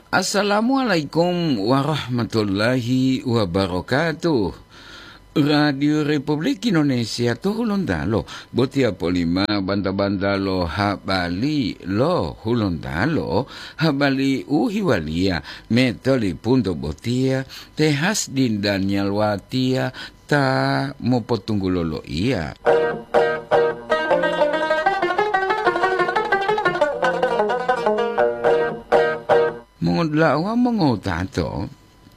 Assalamualaikum warahmatullahi wabarakatuh. Radio Republik Indonesia to hulondalo. Botia polima banta-banta lo habali lo hulondalo. Habali uhiwalia. Metoli punto botia. Tehas din Daniel Watia. Ta mopotunggu lolo iya. Mengudlawa mengotato.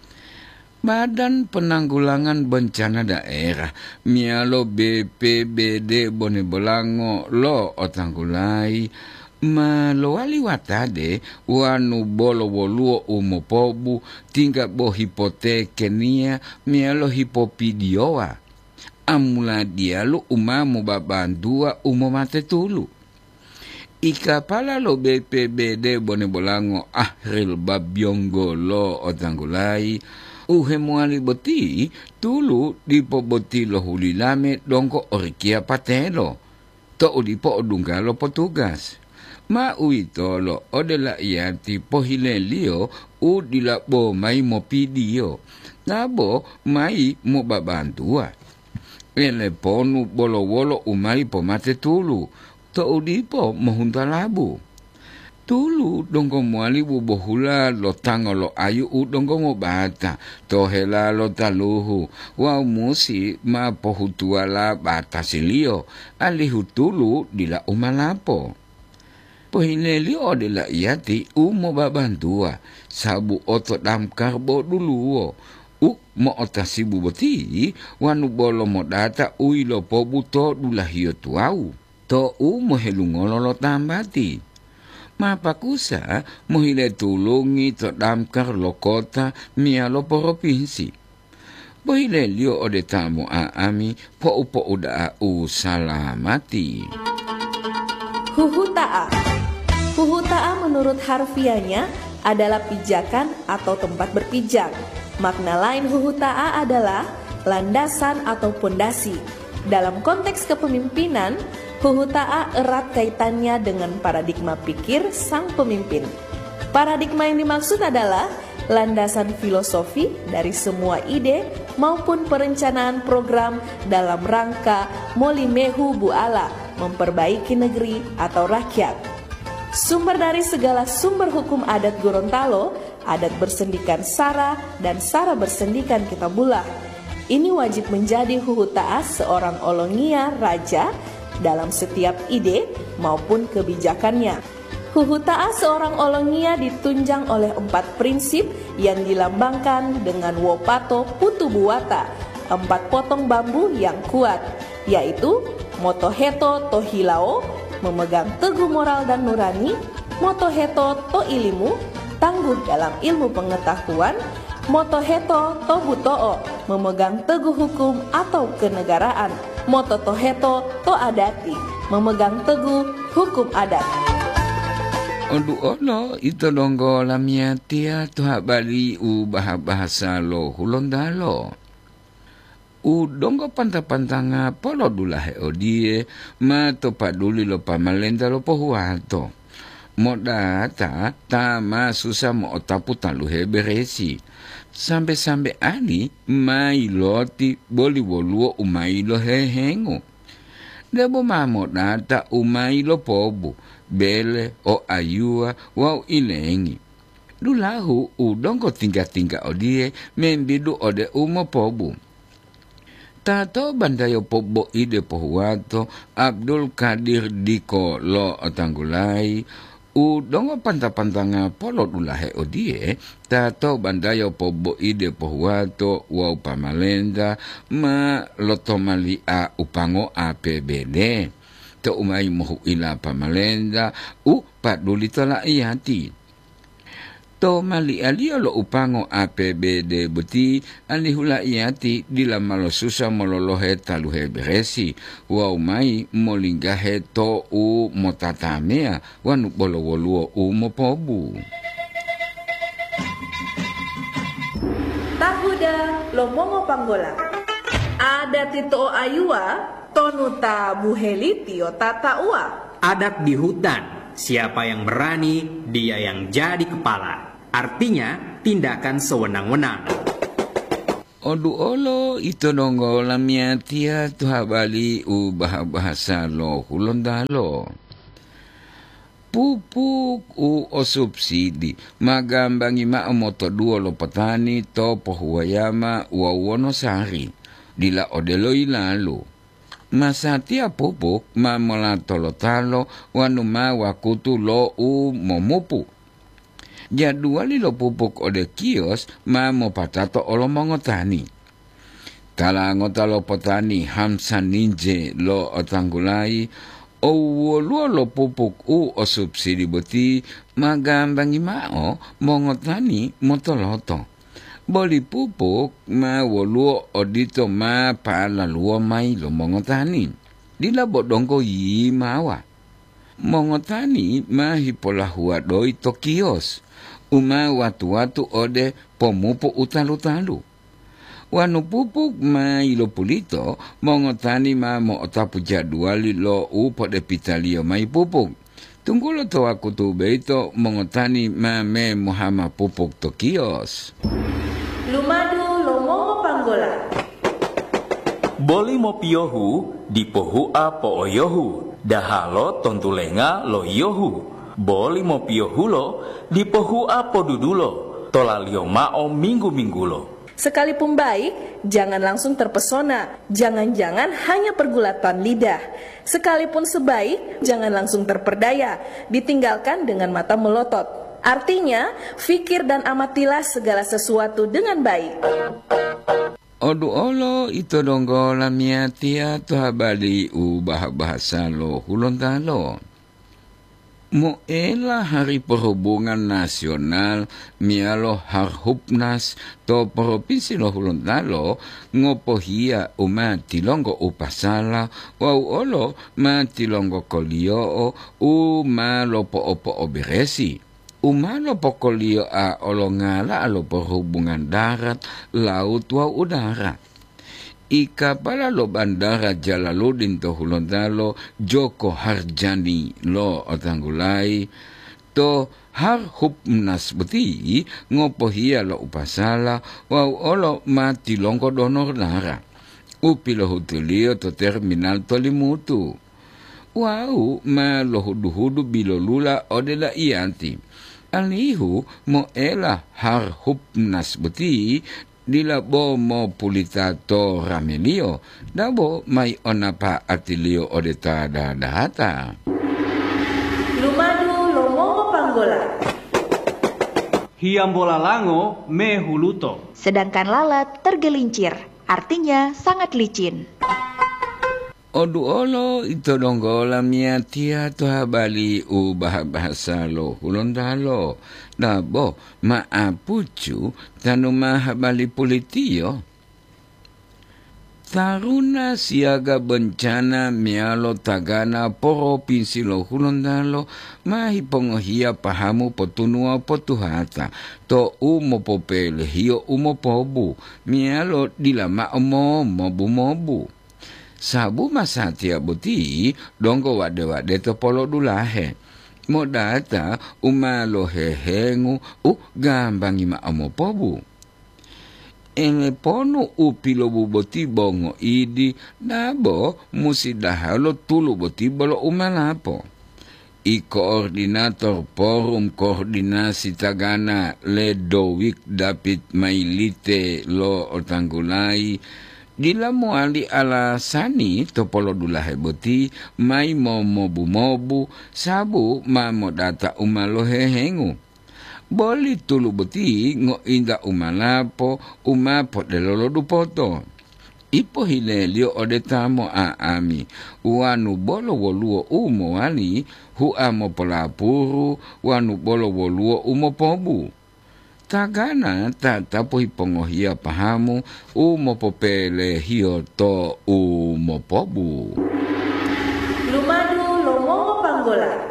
Badan Penanggulangan Bencana Daerah mialo BPBD Bone Bolango lo otanggulai malowali watade wanu bolo woluo umopobu tingkat bo hipoteke nia mialo hipopidioa amula dialu umamu babandua umomate tulu ika pala lo BPBD Bone Bolango Ahril Babyonggo lo otanggulai uhemuali boti tulu dipo boti lo hulilame dongko orikia patelo to udipo odungalo potugas ma uito lo odela ianti pohilelio udila bo mai mo pidio nabo mai mo babantua ele ponu bolo wolo umai pomate tulu to udipo mohunta labu tulu dongko muali bubohula lo tango lo ayu u dongko mo bata tohela lo taluhu wa musi ma pohutua la bata silio alihu tulu dila umalapo pohilelio de la iati u mo babantua sabu oto dam karbo dulu u mo otasibu boti wanu bolo mo data uilo pobuto dulahio tuau to u mo helungolo lo tambati mapakusa mohile tulungi to damkar lo kota mia lo provinsi. Bohile lio ode tamu aami po upo uda salamati. Huhuta'a. Huhuta'a menurut harfiahnya adalah pijakan atau tempat berpijak. Makna lain huhuta'a adalah landasan atau pondasi. Dalam konteks kepemimpinan, huhuta'a erat kaitannya dengan paradigma pikir sang pemimpin. Paradigma yang dimaksud adalah landasan filosofi dari semua ide maupun perencanaan program dalam rangka molimehu buala, memperbaiki negeri atau rakyat. Sumber dari segala sumber hukum adat Gorontalo, adat bersendikan Sara dan Sara bersendikan Kitabullah. Ini wajib menjadi huhuta'a seorang Olongia raja dalam setiap ide maupun kebijakannya. Huhuta'a seorang Olongia ditunjang oleh 4 prinsip yang dilambangkan dengan wopato putu buata, 4 potong bambu yang kuat, yaitu motoheto to hilao, memegang teguh moral dan nurani, motoheto to ilimu, tangguh dalam ilmu pengetahuan, motoheto to buto'o, memegang teguh hukum atau kenegaraan, mototoheto to adati, memegang teguh hukum adat. Odu ono ito donggo lamiatia tuha bali u bahasa lo hulondalo. U donggo panta-pantanga polo dulahe odie ma to paduli lo pamalenda lo pohuato. Modata tama susah mo otapu taluhe beresi. Sampai-sampai ani mai loti boli woluo umai lo hehengo. Debo mamo data umai lo pobu bele o ayua wau ilengi. Dulahu udongko tingkat-tingkat odie membidu ode umo pobu. Tato bandayo pobo ide pohuato Abdul Qadir Diko lo otanggulai udongo panta-pantanga polo dulahe odie tato bandayo pobo ide pohuato wau pamalenda ma lotomali a upango APBD to umai mohu ila pamalenda u paduli tola iati to mali alio lo upango APBD beti alihula iati dila malo susa mololohe taluhe beresi wa umai molinggahe to u motatamea wanu bolo woluo u mopobu. Tahuda lomongo panggola. Ada tito ayua tonuta buheliti o tata ua. Adat di hutan, siapa yang berani dia yang jadi kepala. artinya tindakan sewenang-wenang. Odu olo ito donggo lamia tia tuha bali bahasa lo hulondalo. Pupuk o subsidi magambangi maamoto duo lo petani to pohuayama uawono sari dila odelo ilalu. Masatia pupuk mamola tolo wanuma wakutu lo momupu. Jadwali lo pupuk ode kios mamo patato olo mongotani. Tala ngota lo petani hamsa ninje lo otanggulai o luo lo pupuk o subsidi boti magambangi mao mongotani motoloto. Boli pupuk ma woluo odito ma pala luo mai lo mongotani. Dila bodongko yi mawa. Mongotani ma hipola hua doi to kios. Uma watu-watu ode pomupo utalu-talu. Wanu pupuk ma ilo pulito, mongotani ma mo otapu jadwali lo upo de pitalio mai pupuk. Tunggulo to aku tu beito mongotani ma me mohama pupuk to kios. Lumadu lomo panggola. Boli mo piyohu di pohu a po oyohu, dahalo tontulenga lo yohu. Boli mo piyohulo di pohu apo dudulo, tolalio mao minggu-minggulo. Sekalipun baik, jangan langsung terpesona. Jangan-jangan hanya pergulatan lidah. Sekalipun sebaik, jangan langsung terperdaya. Ditinggalkan dengan mata melotot. Artinya, fikir dan amatilah segala sesuatu dengan baik. Odu olo ito donggo lamia tia tuha bali bahasa lo hulontalo. Moela Hari Perhubungan Nasional mialo harhupnas to provinsi lo Gorontalo ngopohia uma tilongo upasala wau olo ma tilongo kolio uma lopo opo oberesi uma lopo kolio a olongala alo perhubungan darat laut wa udara. Ika pala lo bandara Jalaluddin to Gorontalo Joko Harjani lo otanggulai to harhupnas beti ngopohia lo upasala wau olo mati longko donor nara upilo hutulio to terminal to limutu wau ma lo hudu bilolula odela ianti alihu mo ela harhupnas beti dila bo mo pulitato ramelio dabo mai onapa atilio odeta dahata. Lumadu lomo panggola. Hiambola lango me huluto. Sedangkan lalat tergelincir, artinya sangat licin. Odu olo ito donggola mia tia toha bali bahasa lo Gorontalo. Dabo maapucu tanu mahabali politio. Taruna siaga bencana mialo tagana provinsi lo Gorontalo mahipongohia pahamu potunua potuhata to umo popele hio umo pobu mialo dilama omo mobu. Sabu masatia buti donggo wade to polo dulahe. Modata umalo hehengu gambangi ma amo pobu. Ene pono upilo buboti bongo idi nabo musidahalo tulu boti bolo umalapo. I koordinator forum koordinasi tagana Ledowik David Mailite lo otanggulai dila moali ala sani topolo dulahe boti mai mobu sabu mamo data umalo hehengu. Boli tulu boti ngo inda umalapo umapo delolo dupoto. Ipo hilelio odetamo aami wanu bolo woluo umo wali huamo polapuru wanu bolo woluo umo pobu. Tagana tatapo hipongohia pahamu umopopele hio to umopobu. Lumadu lomo panggola.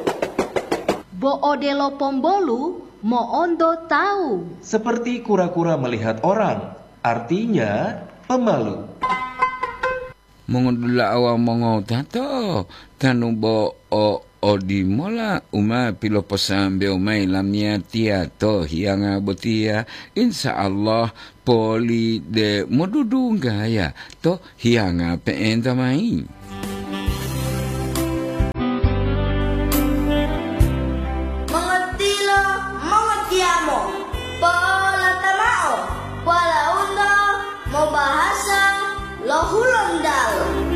Boodelo pombolu mo ondo tahu. Seperti kura-kura melihat orang, artinya pemalu. Mongondula awang mongo tato tanu bo odi mola uma pilo posambe umai lamia tia to hianga botia insya Allah poli de modudu gaya to hianga peenta mai. Mengertilo, mengertiamo, pola tamao, pola undo, mau bahasa, lohulondal.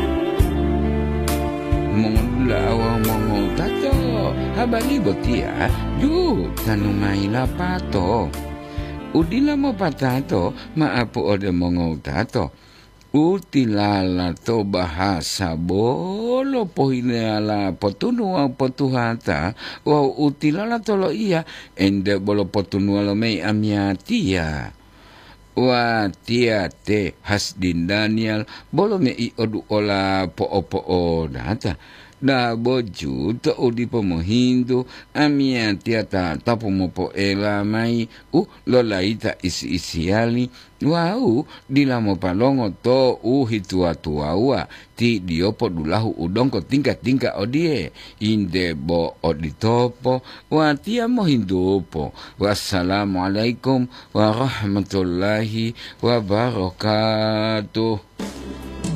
Mengulawa tato habali botia ju tanumai la pato udila mo patato maapo ode tato utilala to bahasa bolo pohinala potunua potuhata wa utilala tolo iya ende bolo potunua lo mei amiatia wa tia te hasdin Daniel bolo mei odu ola po data da boju to udi pomohindu amia tiata tapo mopo ela mai lo laita isi-isiali wau dilamo palongo to hitua-tua ti diopo dulahu udongko tingka-tingka odie inde bo oditopo wa tia mohindupo wassalamualaikum warahmatullahi wabarakatuh.